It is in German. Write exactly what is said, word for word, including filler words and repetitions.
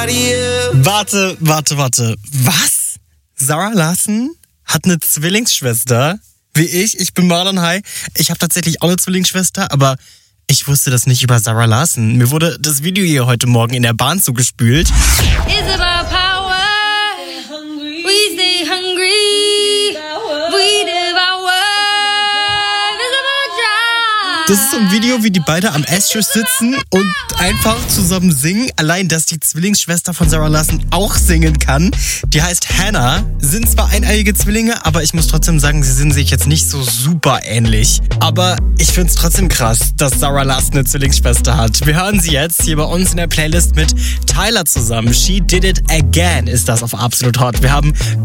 Warte, warte, warte. Was? Zara Larsson hat eine Zwillingsschwester? Wie ich? Ich bin Marlon High. Ich habe tatsächlich auch eine Zwillingsschwester, aber ich wusste das nicht über Zara Larsson. Mir wurde das Video hier heute Morgen in der Bahn zugespült. It's about power. We stay hungry. We devour. It's about drive. Das ist so ein Video, wie die beide am Esstisch sitzen und einfach zusammen singen. Allein, dass die Zwillingsschwester von Zara Larsson auch singen kann. Die heißt Hannah. Sind zwar eineiige Zwillinge, aber ich muss trotzdem sagen, sie sind sich jetzt nicht so super ähnlich. Aber ich find's trotzdem krass, dass Zara Larsson eine Zwillingsschwester hat. Wir hören sie jetzt hier bei uns in der Playlist mit Tyler zusammen. She Did It Again ist das auf Absolut Hot. Wir haben